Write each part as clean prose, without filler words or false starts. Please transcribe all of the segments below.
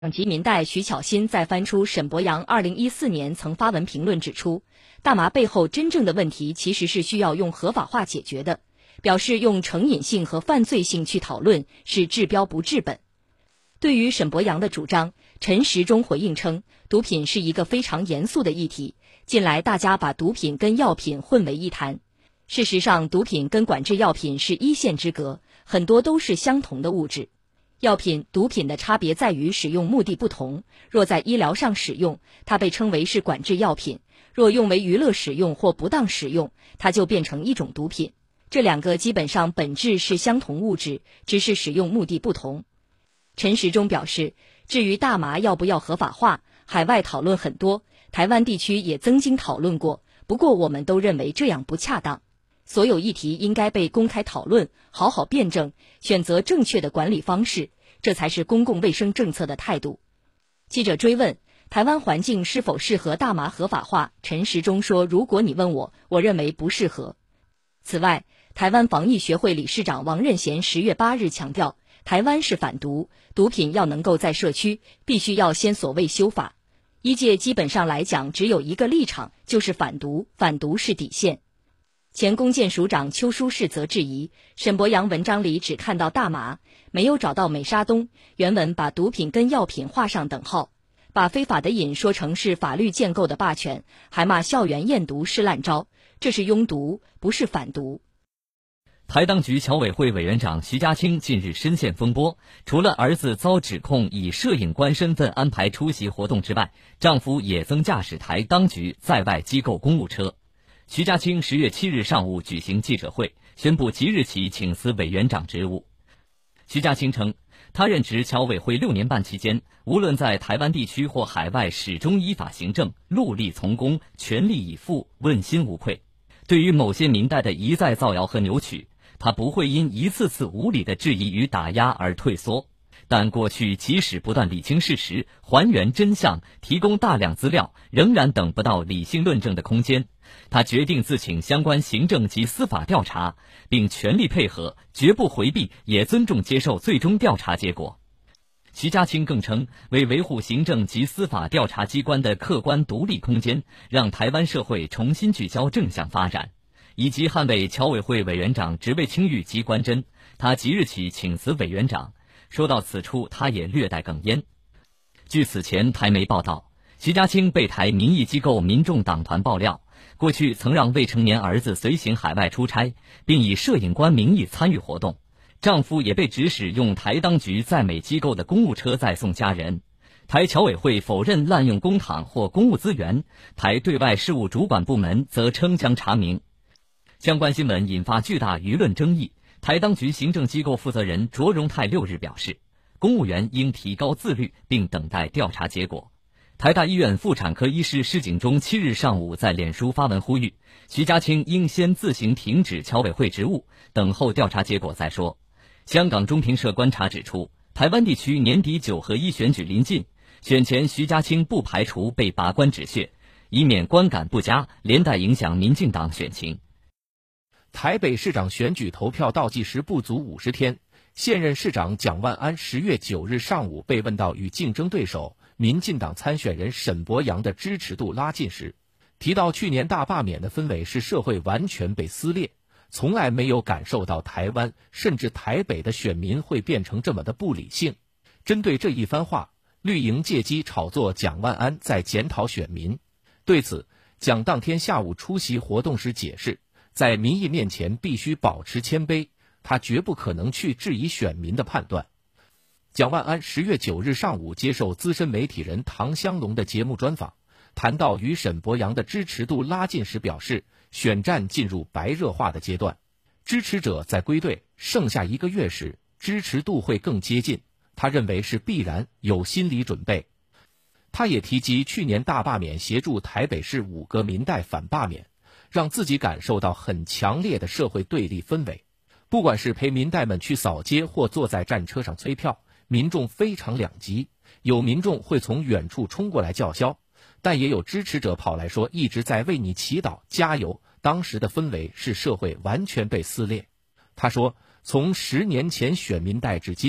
籍民代徐巧芯在翻出沈博阳2014年曾发文评论指出，大麻背后真正的问题其实是需要用合法化解决的，表示用成瘾性和犯罪性去讨论是治标不治本。对于沈博阳的主张，陈时中回应称，毒品是一个非常严肃的议题，近来大家把毒品跟药品混为一谈。事实上，毒品跟管制药品是一线之隔，很多都是相同的物质。药品、毒品的差别在于使用目的不同，若在医疗上使用，它被称为是管制药品；若用为娱乐使用或不当使用，它就变成一种毒品。这两个基本上本质是相同物质，只是使用目的不同。陈时中表示，至于大麻要不要合法化，海外讨论很多，台湾地区也曾经讨论过，不过我们都认为这样不恰当。所有议题应该被公开讨论，好好辩证，选择正确的管理方式，这才是公共卫生政策的态度。记者追问台湾环境是否适合大麻合法化，陈时中说，如果你问我，我认为不适合。此外，台湾防疫学会理事长王任贤10月8日强调，台湾是反毒，毒品要能够在社区，必须要先所谓修法。医界基本上来讲只有一个立场，就是反毒，反毒是底线。前弓箭署长邱淑世则质疑，沈博阳文章里只看到大麻，没有找到美沙酮，原文把毒品跟药品画上等号，把非法的瘾说成是法律建构的霸权，还骂校园验毒是烂招，这是拥毒，不是反毒。 台当局侨委会委员长徐家清近日深陷风波，除了儿子遭指控以摄影官身份安排出席活动之外，丈夫也曾驾驶台当局在外机构公务车。徐家清10月7日上午举行记者会，宣布即日起请辞委员长职务。徐家清称，他任职侨委会6年半期间，无论在台湾地区或海外，始终依法行政，戮力从公，全力以赴，问心无愧。对于某些民代的一再造谣和扭曲，他不会因一次次无理的质疑与打压而退缩，但过去即使不断理清事实、还原真相、提供大量资料，仍然等不到理性论证的空间。他决定自请相关行政及司法调查，并全力配合，绝不回避，也尊重接受最终调查结果。徐家清更称，为维护行政及司法调查机关的客观独立空间，让台湾社会重新聚焦正向发展，以及捍卫侨委会委员长职位清誉及官箴，他即日起请辞委员长。说到此处，他也略带哽咽。据此前台媒报道，徐家清被台民意机构民众党团爆料，过去曾让未成年儿子随行海外出差，并以摄影官名义参与活动，丈夫也被指使用台当局在美机构的公务车载送家人。台侨委会否认滥用公帑或公务资源，台对外事务主管部门则称将查明。相关新闻引发巨大舆论争议，台当局行政机构负责人卓荣泰6日表示，公务员应提高自律，并等待调查结果。台大医院妇产科医师施景忠7日上午在脸书发文呼吁，徐家清应先自行停止侨委会职务，等候调查结果再说。香港中评社观察指出，台湾地区年底9合1选举临近，选前徐家清不排除被拔官止血，以免观感不佳，连带影响民进党选情。 台北市长选举投票倒计时不足50天，现任市长蒋万安10月9日上午被问到与竞争对手民进党参选人沈博阳的支持度拉近时，提到去年大罢免的氛围是社会完全被撕裂，从来没有感受到台湾甚至台北的选民会变成这么的不理性。针对这一番话，绿营借机炒作蒋万安在检讨选民。对此，蒋当天下午出席活动时解释，在民意面前必须保持谦卑，他绝不可能去质疑选民的判断。蒋万安10月9日上午接受资深媒体人唐湘龙的节目专访，谈到与沈博阳的支持度拉近时表示，选战进入白热化的阶段，支持者在归队剩下1个月时，支持度会更接近，他认为是必然，有心理准备。他也提及去年大罢免协助台北市5个民代反罢免，让自己感受到很强烈的社会对立氛围。不管是陪民代们去扫街或坐在战车上催票，民众非常两极，有民众会从远处冲过来叫嚣，但也有支持者跑来说一直在为你祈祷加油。当时的氛围是社会完全被撕裂。他说，从10年前选民代至今，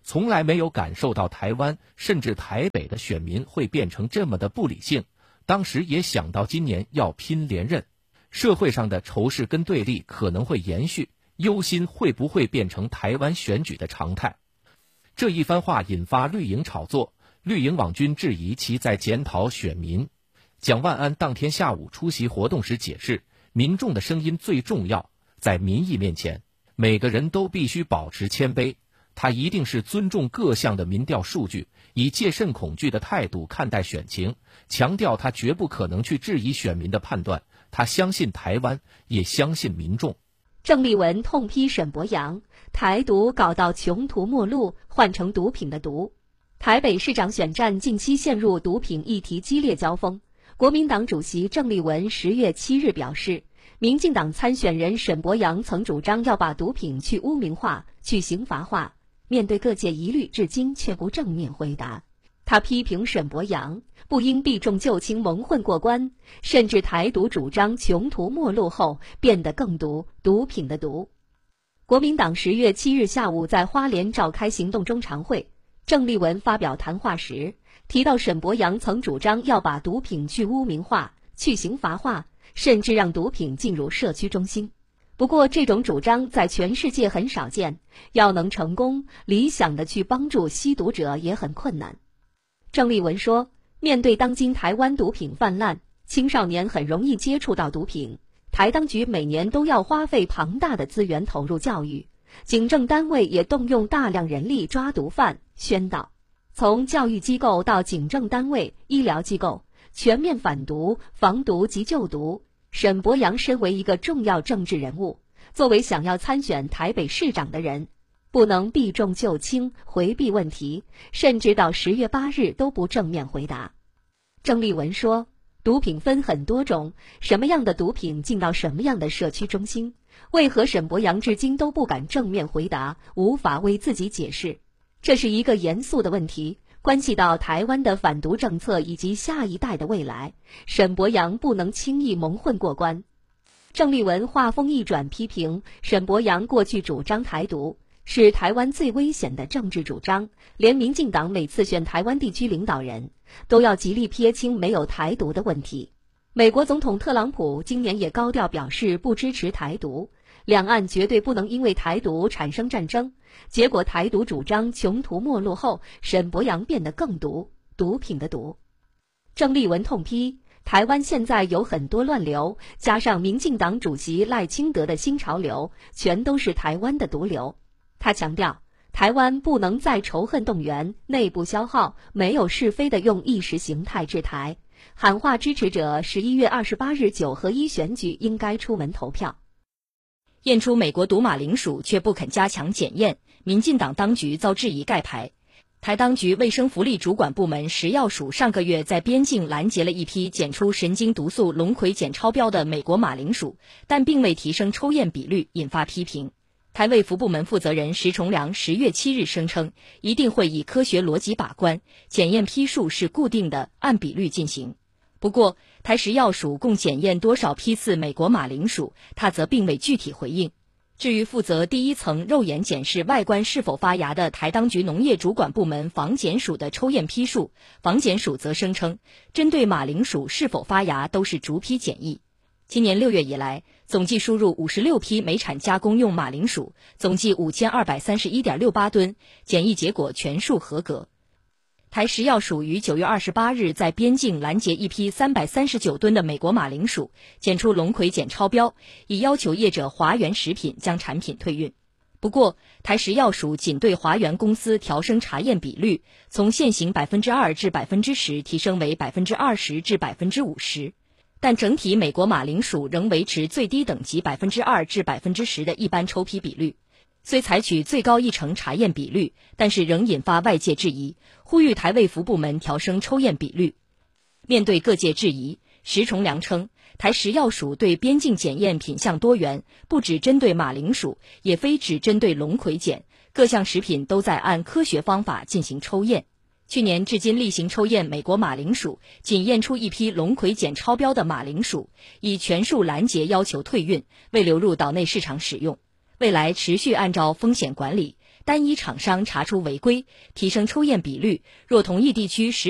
从来没有感受到台湾甚至台北的选民会变成这么的不理性。当时也想到今年要拼连任，社会上的仇视跟对立可能会延续，忧心会不会变成台湾选举的常态。这一番话引发绿营炒作，绿营网军质疑其在检讨选民。蒋万安当天下午出席活动时解释，民众的声音最重要，在民意面前，每个人都必须保持谦卑。他一定是尊重各项的民调数据，以戒慎恐惧的态度看待选情，强调他绝不可能去质疑选民的判断，他相信台湾，也相信民众。 郑丽文痛批沈伯洋，台独搞到穷途末路，换成毒品的毒。台北市长选战近期陷入毒品议题激烈交锋。国民党主席郑丽文10月7日表示，民进党参选人沈伯洋曾主张要把毒品去污名化、去刑罚化，面对各界疑虑，至今却不正面回答。他批评沈伯洋不应避重就轻蒙混过关，甚至台独主张穷途末路后变得更毒，毒品的毒。国民党10月7日下午在花莲召开行动中常会，郑丽文发表谈话时提到，沈伯洋曾主张要把毒品去污名化、去刑罚化，甚至让毒品进入社区中心。不过这种主张在全世界很少见，要能成功理想的去帮助吸毒者也很困难。郑丽文说，面对当今台湾毒品泛滥，青少年很容易接触到毒品，台当局每年都要花费庞大的资源投入教育，警政单位也动用大量人力抓毒贩、宣导。从教育机构到警政单位、医疗机构，全面反毒、防毒及救毒。沈伯洋身为一个重要政治人物，作为想要参选台北市长的人，不能避重就轻，回避问题，甚至到10月8日都不正面回答。郑丽文说，毒品分很多种，什么样的毒品进到什么样的社区中心，为何沈伯洋至今都不敢正面回答，无法为自己解释？这是一个严肃的问题，关系到台湾的反毒政策以及下一代的未来，沈伯洋不能轻易蒙混过关。郑丽文话锋一转，批评沈伯洋过去主张台独是台湾最危险的政治主张，连民进党每次选台湾地区领导人都要极力撇清没有台独的问题。美国总统特朗普今年也高调表示不支持台独，两岸绝对不能因为台独产生战争。结果台独主张穷途末路后，沈伯洋变得更毒，毒品的毒。郑丽文痛批，台湾现在有很多乱流，加上民进党主席赖清德的新潮流，全都是台湾的毒瘤。他强调，台湾不能再仇恨动员、内部消耗，没有是非的用意识形态治台，喊话支持者11月28日9合1选举应该出门投票。 验出美国毒马铃薯却不肯加强检验，民进党当局遭质疑盖牌。台当局卫生福利主管部门食药署上个月在边境拦截了一批检出神经毒素龙葵碱超标的美国马铃薯，但并未提升抽验比率，引发批评。台卫福部门负责人石崇良10月7日声称，一定会以科学逻辑把关，检验批数是固定的，按比率进行。不过，台食药署共检验多少批次美国马铃薯，他则并未具体回应。至于负责第一层肉眼检视外观是否发芽的台当局农业主管部门防检署的抽验批数，防检署则声称，针对马铃薯是否发芽都是逐批检疫。今年6月以来，总计输入56批美产加工用马铃薯，总计5231.68吨，检疫结果全数合格。台食药署于9月28日在边境拦截一批339吨的美国马铃薯，检出龙葵碱超标，已要求业者华源食品将产品退运。不过，台食药署仅对华源公司调升查验比率，从现行2%至10%提升为20%至50%，但整体美国马铃薯仍维持最低等级2%至10%的一般抽批比率。虽采取最高1成查验比率，但是仍引发外界质疑，呼吁台卫福部门调升抽验比率。面对各界质疑，石崇良称，台食药署对边境检验品项多元，不只针对马铃薯，也非只针对龙葵碱，各项食品都在按科学方法进行抽验。去年至今例行抽验美国马铃薯，仅验出一批龙葵碱超标的马铃薯，已全数拦截要求退运，未流入岛内市场使用。未来持续按照风险管理， 单一厂商查出违规，提升抽验比率。若同一地区